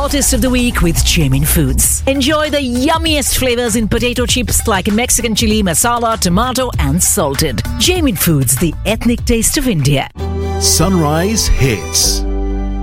Saltist of the Week with Jamin Foods. Enjoy the yummiest flavors in potato chips like Mexican chili, masala, tomato and salted. Jamin Foods, the ethnic taste of India. Sunrise Hits.